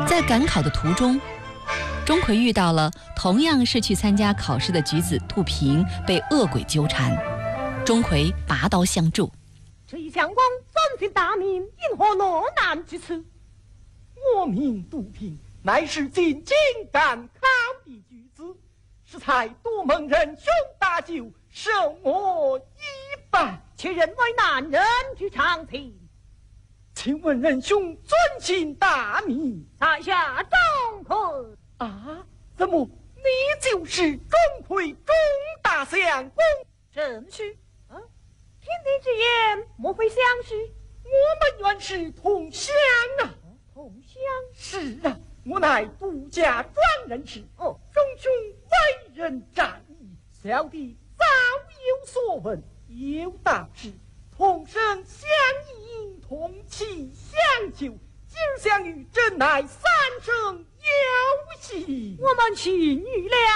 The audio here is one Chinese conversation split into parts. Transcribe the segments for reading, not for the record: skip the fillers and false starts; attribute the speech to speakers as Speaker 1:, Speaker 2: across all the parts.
Speaker 1: 在赶考的途中，钟馗遇到了同样是去参加考试的举子杜平被恶鬼纠缠，钟馗拔刀相助。
Speaker 2: 这一相公尊姓大名，因何落难至此？
Speaker 3: 我名杜平，乃是进京赶考的举子，适才多蒙仁兄搭救，受我一拜。
Speaker 2: 且认为男人之常情。
Speaker 3: 请问仁兄尊姓大名？
Speaker 2: 在下钟馗。
Speaker 3: 啊，怎么你就是钟馗钟大相公？
Speaker 2: 正是。天地之言，莫非相识？
Speaker 3: 我们原是同乡啊。
Speaker 2: 同乡？
Speaker 3: 是啊，我乃杜家庄人士。钟兄为人仗义，小弟早有所闻，有道是同声相应，同气相救。今日相遇，真乃三生有幸。
Speaker 2: 我们幸遇了。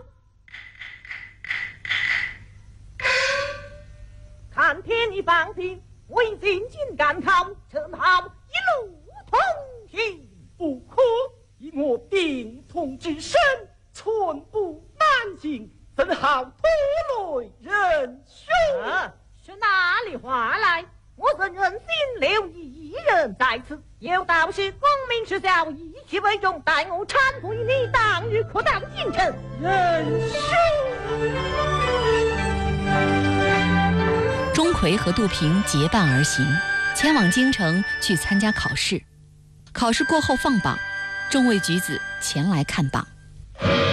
Speaker 2: 看天意放平，我已进京赶考，正好一路同行。
Speaker 3: 不可，以我病痛之身，寸步难行，怎好拖累仁兄？
Speaker 2: 是哪里话来？我曾忍心留一人在此，有道是功名事小，一气为重，待我搀扶你，当日可到京城。
Speaker 3: 仁兄。
Speaker 1: 钟馗和杜平结伴而行，前往京城去参加考试。考试过后放榜，众位举子前来看榜。